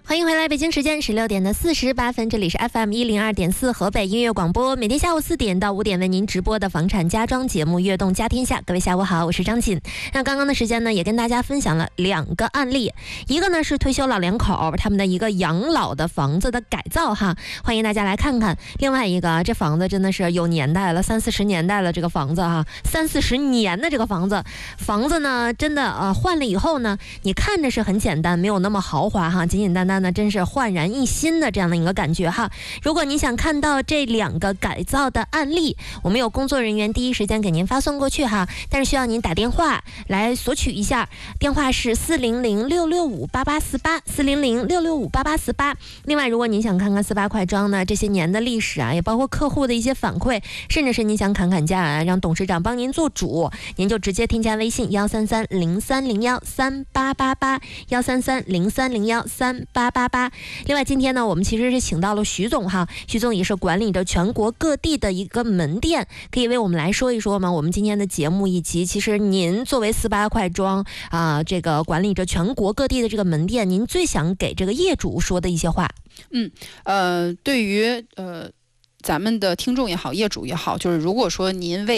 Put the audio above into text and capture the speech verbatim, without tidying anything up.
欢迎回来，北京时间十六点的四十八分，这里是 F M 一零二点四河北音乐广播，每天下午四点到五点为您直播的房产家装节目《悦动家天下》。各位下午好，我是张锦。那刚刚的时间呢，也跟大家分享了两个案例，一个呢是退休老两口他们的一个养老的房子的改造哈，欢迎大家来看看。另外一个，这房子真的是有年代了，三四十年代了，这个房子哈，三四十年的这个房子，房子呢真的呃换了以后呢，你看着是很简单，没有那么豪华哈，简简单单。那真是焕然一新的这样的一个感觉哈。如果你想看到这两个改造的案例，我们有工作人员第一时间给您发送过去哈，但是需要您打电话来索取一下，电话是四零零六六五八八四八四零零六六五八八四八。另外，如果您想看看四八快装呢这些年的历史啊，也包括客户的一些反馈，甚至是您想砍砍价啊，让董事长帮您做主，您就直接添加微信幺三三零三零幺三八八八幺三三零三零幺三八八八。另外今天呢，我们其实是请到了徐总哈，徐总也是管理着全国各地的一个门店，可以为我们来说一说吗？我们今天的节目，以及其实您作为四八快装啊、呃，这个管理着全国各地的这个门店，您最想给这个业主说的一些话。 嗯，呃，对于呃咱们的听众也好，业主也好，就是如果说您为